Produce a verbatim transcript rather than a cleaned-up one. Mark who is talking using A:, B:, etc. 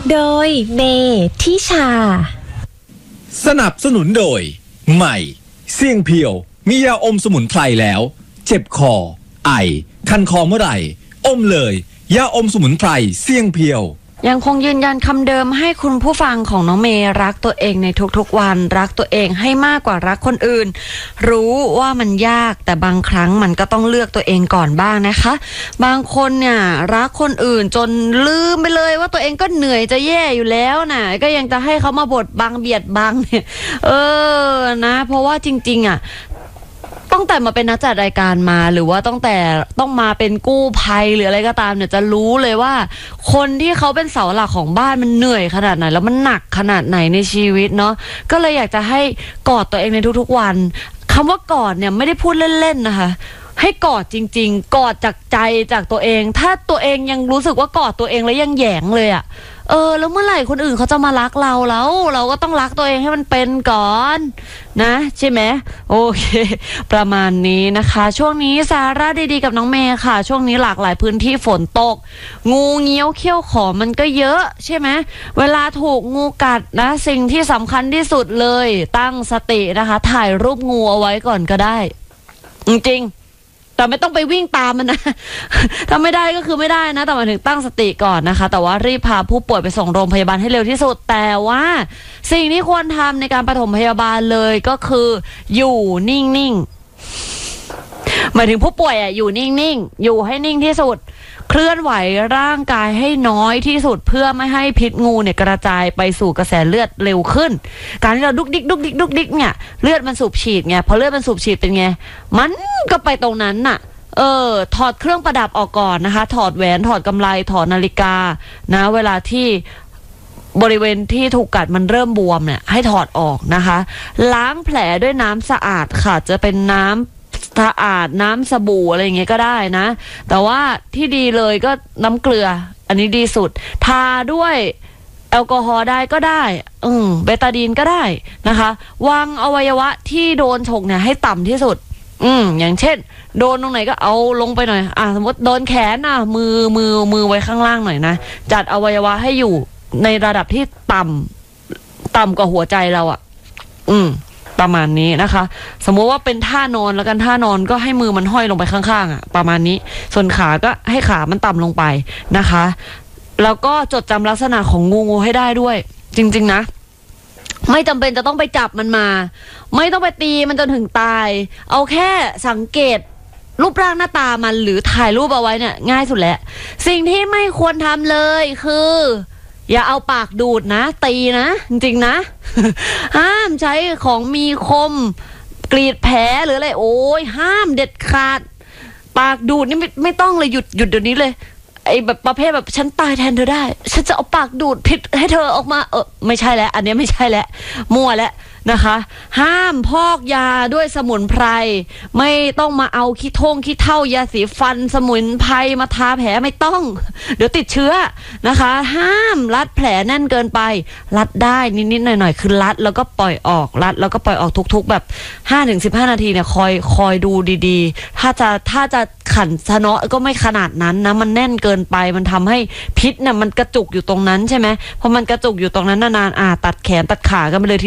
A: โดยเมทิชา
B: สนับสนุนโดยใหม่เสี่ยงเพียวมียาอมสมุนไพรแล้วเจ็บคอไอคันคอเมื่อไหร่อมเลยยาอมสมุนไพรเสี่ยงเพียว
C: ยังคงยืนยันคำเดิมให้คุณผู้ฟังของน้องเมย์รักตัวเองในทุกๆวันรักตัวเองให้มากกว่ารักคนอื่นรู้ว่ามันยากแต่บางครั้งมันก็ต้องเลือกตัวเองก่อนบ้างนะคะบางคนเนี่ยรักคนอื่นจนลืมไปเลยว่าตัวเองก็เหนื่อยจะแย่อยู่แล้วนะก็ยังจะให้เขามาบดบังเบียดบังเนี่ยเออนะเพราะว่าจริงๆอ่ะตั้งแต่มาเป็นนักจัดรายการมาหรือว่าตั้งแต่ต้องมาเป็นกู้ภัยหรืออะไรก็ตามเนี่ยจะรู้เลยว่าคนที่เขาเป็นเสาหลักของบ้านมันเหนื่อยขนาดไหนแล้วมันหนักขนาดไหนในชีวิตเนาะก็เลยอยากจะให้กอดตัวเองในทุกๆวันคำว่ากอดเนี่ยไม่ได้พูดเล่นๆนะคะให้กอดจริงๆกอดจากใจจากตัวเองถ้าตัวเองยังรู้สึกว่ากอดตัวเองแล้วยังแหยงเลยอะเออแล้วเมื่อไหร่คนอื่นเขาจะมารักเราแล้วเราก็ต้องรักตัวเองให้มันเป็นก่อนนะใช่ไหมโอเคประมาณนี้นะคะช่วงนี้สาระดีๆกับน้องเมย์ค่ะช่วงนี้หลากหลายพื้นที่ฝนตกงูเงี้ยวเขี้ยวขอมันก็เยอะใช่ไหมเวลาถูกงูกัดนะสิ่งที่สำคัญที่สุดเลยตั้งสตินะคะถ่ายรูปงูเอาไว้ก่อนก็ได้จริงๆแต่ไม่ต้องไปวิ่งตามมันนะถ้าไม่ได้ก็คือไม่ได้นะแต่หมายถึงตั้งสติก่อนนะคะแต่ว่ารีบพาผู้ป่วยไปส่งโรงพยาบาลให้เร็วที่สุดแต่ว่าสิ่งที่ควรทำในการปฐมพยาบาลเลยก็คืออยู่นิ่งๆหมายถึงผู้ป่วยอ่ะอยู่นิ่งๆอยู่ให้นิ่งที่สุดเคลื่อนไหวร่างกายให้น้อยที่สุดเพื่อไม่ให้พิษงูเนี่ยกระจายไปสู่กระแสเลือดเร็วขึ้นการที่เราดุกดิกดุกดิกดุกดิกเนี่ยเลือดมันสูบฉีดไงพอเลือดมันสูบฉีดเป็นไงมันก็ไปตรงนั้นน่ะเออถอดเครื่องประดับออกก่อนนะคะถอดแหวนถอดกำไลถอดนาฬิกานะเวลาที่บริเวณที่ถูกกัดมันเริ่มบวมเนี่ยให้ถอดออกนะคะล้างแผลด้วยน้ำสะอาดค่ะจะเป็นน้ำสะอาดน้ำสบู่อะไรอย่างเงี้ยก็ได้นะแต่ว่าที่ดีเลยก็น้ำเกลืออันนี้ดีสุดทาด้วยแอลกอฮอล์ได้ก็ได้อืมเบตาดีนก็ได้นะคะวางอวัยวะที่โดนฉกเนี่ยให้ต่ำที่สุดอืมอย่างเช่นโดนตรงไหนก็เอาลงไปหน่อยอ่ะสมมติโดนแขนอ่ะมือมือมือไว้ข้างล่างหน่อยนะจัดอวัยวะให้อยู่ในระดับที่ต่ำต่ำกว่าหัวใจเราอ่ะอืมประมาณนี้นะคะสมมติว่าเป็นท่านอนแล้วกันท่านอนก็ให้มือมันห้อยลงไปข้างๆอ่ะประมาณนี้ส่วนขาก็ให้ขามันต่ำลงไปนะคะแล้วก็จดจำลักษณะของงูงูให้ได้ด้วยจริงๆนะไม่จำเป็นจะต้องไปจับมันมาไม่ต้องไปตีมันจนถึงตายเอาแค่สังเกตรูปร่างหน้าตามันหรือถ่ายรูปเอาไว้เนี่ยง่ายสุดแล้วสิ่งที่ไม่ควรทำเลยคืออย่าเอาปากดูดนะตีนะจริงๆนะห้ามใช้ของมีคมกรีดแผลหรืออะไรโอ้ยห้ามเด็ดขาดปากดูดนี่ไม่ไม่ต้องเลยหยุดหยุดเดี๋ยวนี้เลยไอ้แบบประเภทแบบฉันตายแทนเธอได้ฉันจะเอาปากดูดพิษให้เธอออกมาเออไม่ใช่แล้วอันนี้ไม่ใช่แล้วมั่วแล้วนะคะห้ามพอกยาด้วยสมุนไพรไม่ต้องมาเอาขี้ทงขี้เถ้ายาสีฟันสมุนไพรมาทาแผลไม่ต้องเดี๋ยวติดเชื้อนะคะห้ามรัดแผลแน่นเกินไปรัดได้นิดๆหน่อยๆคือรัดแล้วก็ปล่อยออกรัดแล้วก็ปล่อยออกทุกๆแบบ ห้าถึงสิบห้า นาทีเนี่ยคอยคอยดูดีๆถ้าจะถ้าจะขันชะเนาะก็ไม่ขนาดนั้นนะมันแน่นเกินไปมันทำให้พิษเนี่ยมันกระจุกอยู่ตรงนั้นใช่ไหมพอมันกระจุกอยู่ตรงนั้นนานๆอ่าตัดแขนตัดขากันไปเลย